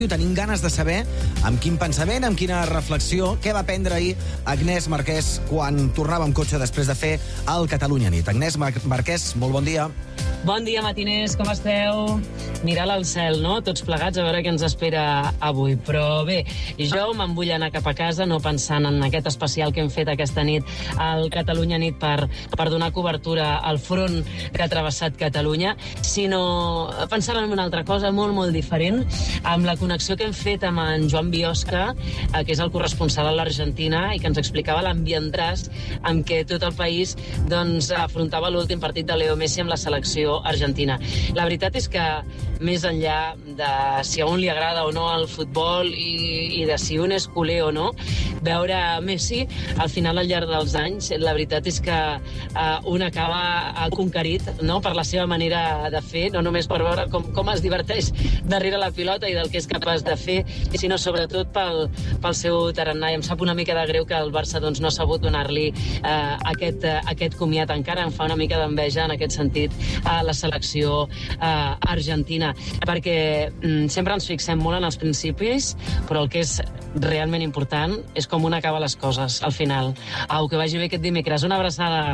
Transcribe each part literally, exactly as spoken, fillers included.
Tenim ganes de saber amb quin pensament, amb quina reflexió, què va prendre ahir Agnès Marquès quan tornava amb cotxe després de fer el Catalunya Nit. Agnès Marquès, molt bon dia. Bon dia, matiners, com esteu? Mirant al cel, no? Tots plegats a veure què ens espera avui. Però bé, jo me'n vull anar cap a casa no pensant en aquest especial que hem fet aquesta nit al Catalunya Nit per, per donar cobertura al front que ha travessat Catalunya, sinó pensant en una altra cosa molt, molt diferent, amb la connexió que hem fet amb en Joan Biosca, eh, que és el corresponsal a l'Argentina, i que ens explicava l'ambientàs amb què tot el país doncs, afrontava l'últim partit de Leo Messi amb la selecció argentina. La veritat és que, més enllà de si a un li agrada o no el futbol i, i de si un és culer o no, veure Messi, al final, al llarg dels anys, la veritat és que eh, un acaba conquerit, no?, per la seva manera de fer, no només per veure com, com es diverteix darrere la pilota i del que és capaç de fer, sinó sobretot pel, pel seu tarannà. I em sap una mica de greu que el Barça doncs, no ha sabut donar-li eh, aquest, eh, aquest comiat. Encara em fa una mica d'enveja en aquest sentit a la selecció eh, argentina, perquè mm, sempre ens fixem molt en els principis, però el que és realment important és com un acaba les coses al final. Au, que vagi bé aquest dimecres. Una abraçada.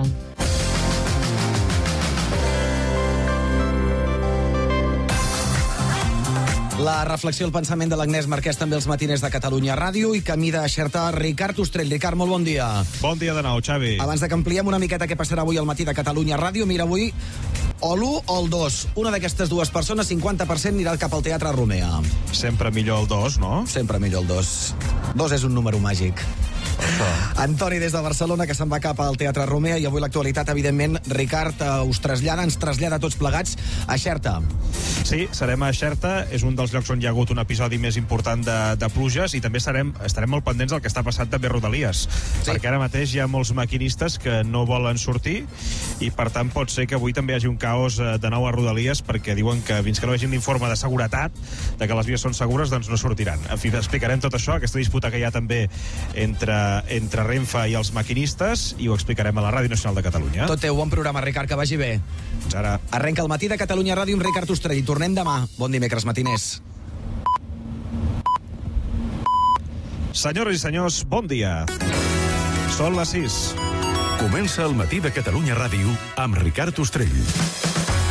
La reflexió, el pensament de l'Agnès Marquès també els matiners de Catalunya Ràdio i camí de Xerta, Ricard Ostrell. Ricard, molt bon dia. Bon dia de nou, Xavi. Abans de que ampliem una miqueta què passarà avui al matí de Catalunya Ràdio, mira, avui o l'u o el dos. Una d'aquestes dues persones, cinquanta per cent, anirà cap al Teatre Romea. Sempre millor el dos, no? Sempre millor el dos. Dos és un número màgic. Això. Antoni des de Barcelona, que se'n va cap al Teatre Romea, i avui l'actualitat, evidentment, Ricard, eh, us trasllada, ens trasllada tots plegats a Xerta. Sí, serem a Xerta, és un dels llocs on hi ha hagut un episodi més important de, de pluges, i també estarem, estarem molt pendents del que està passant també a Rodalies, sí. Perquè ara mateix hi ha molts maquinistes que no volen sortir, i per tant pot ser que avui també hi hagi un caos de nou a Rodalies, perquè diuen que fins que no hi hagi un informe de seguretat de que les vies són segures, doncs no sortiran. En fi, explicarem tot això, aquesta disputa que hi ha també entre entre Renfe i els maquinistes, i ho explicarem a la Ràdio Nacional de Catalunya. Tot teu, bon programa, Ricard, que vagi bé. Fins ara. Arrenca el matí de Catalunya Ràdio amb Ricard Ostrell. Tornem demà. Bon dimecres, matiners. Senyores i senyors, bon dia. Són les sis. Comença el matí de Catalunya Ràdio amb Ricard Ostrell.